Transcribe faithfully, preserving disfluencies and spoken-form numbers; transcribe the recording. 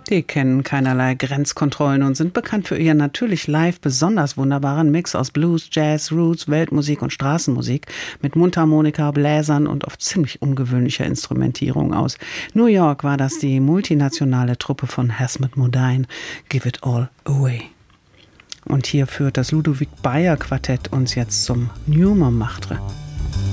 Die kennen keinerlei Grenzkontrollen und sind bekannt für ihren natürlich live besonders wunderbaren Mix aus Blues, Jazz, Roots, Weltmusik und Straßenmusik mit Mundharmonika, Bläsern und oft ziemlich ungewöhnlicher Instrumentierung aus New York war das die multinationale Truppe von Hesmet Modine, Give It All Away. Und hier führt das Ludovic Beyer Quartett uns jetzt zum New Montmartre.